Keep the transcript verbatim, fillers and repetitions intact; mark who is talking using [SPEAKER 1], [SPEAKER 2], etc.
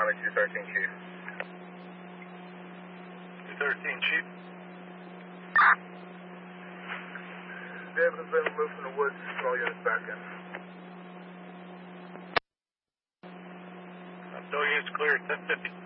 [SPEAKER 1] County, two thirteen Chief.
[SPEAKER 2] two thirteen Chief.
[SPEAKER 1] David has been removed from the woods. All units back in.
[SPEAKER 2] No units clear, ten fifty.